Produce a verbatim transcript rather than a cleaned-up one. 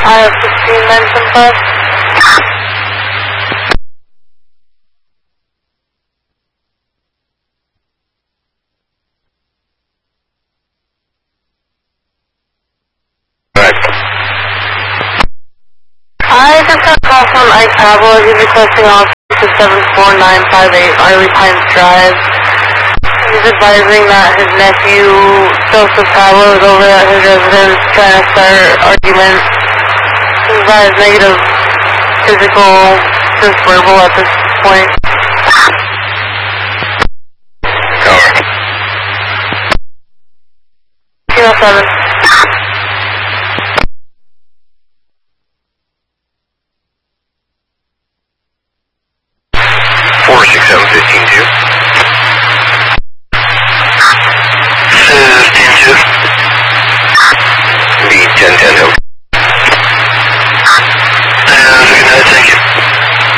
I have sixteen mentioned first. I just got a call from Ike Pablo. He's requesting off to seven four nine five eight Arley Pines Drive. He's advising that his nephew, Joseph Pablo, is over at his residence trying to start arguments. He's advised negative physical, just verbal at this point. Cover. zero seven.